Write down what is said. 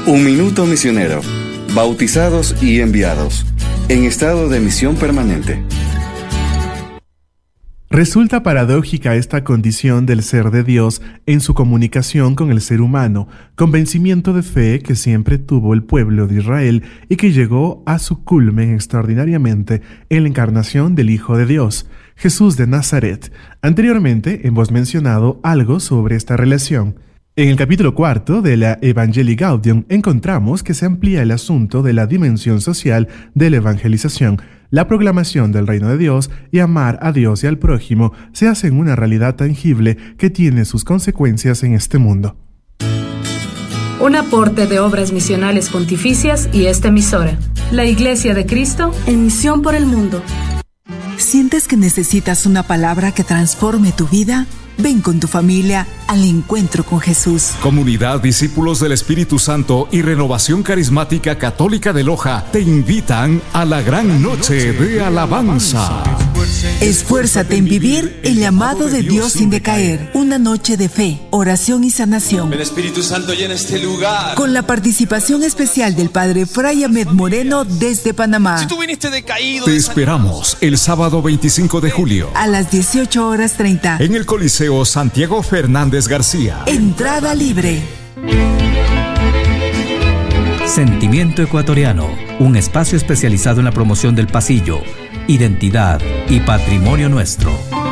Un minuto misionero. Bautizados y enviados. En estado de misión permanente. Resulta paradójica esta condición del ser de Dios en su comunicación con el ser humano, convencimiento de fe que siempre tuvo el pueblo de Israel y que llegó a su culmen extraordinariamente en la encarnación del Hijo de Dios, Jesús de Nazaret. Anteriormente hemos mencionado algo sobre esta relación. En el capítulo 4 de la Evangelii Gaudium encontramos que se amplía el asunto de la dimensión social de la evangelización. La proclamación del reino de Dios y amar a Dios y al prójimo se hacen una realidad tangible que tiene sus consecuencias en este mundo. Un aporte de Obras Misionales Pontificias y esta emisora. La Iglesia de Cristo en misión por el mundo. ¿Sientes que necesitas una palabra que transforme tu vida? Ven con tu familia al encuentro con Jesús. Comunidad Discípulos del Espíritu Santo y Renovación Carismática Católica de Loja te invitan a la gran noche de alabanza. Esfuérzate en vivir el llamado de Dios sin decaer. Una noche de fe, oración y sanación. El Espíritu Santo llena este lugar. Con la participación especial del Padre Fray Ahmed Moreno desde Panamá. Si tú viniste decaído, te esperamos el sábado 25 de julio a las 18:30 en el Coliseo Santiago Fernández García. Entrada libre. Sentimiento Ecuatoriano, un espacio especializado en la promoción del pasillo, identidad y patrimonio nuestro.